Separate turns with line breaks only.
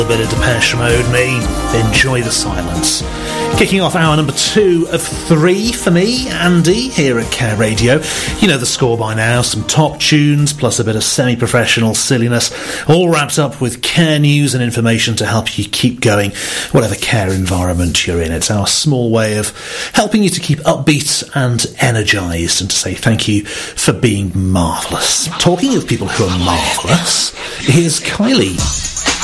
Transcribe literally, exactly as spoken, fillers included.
A bit of Depeche Mode, me. Enjoy the silence. Kicking off hour number two of three for me, Andy, here at Care Radio. You know the score by now. Some top tunes, plus a bit of semi-professional silliness, all wrapped up with care news and information to help you keep going, whatever care environment you're in. It's our small way of helping you to keep upbeat and energised, and to say thank you for being marvellous. Talking of people who are marvellous, here's Kylie.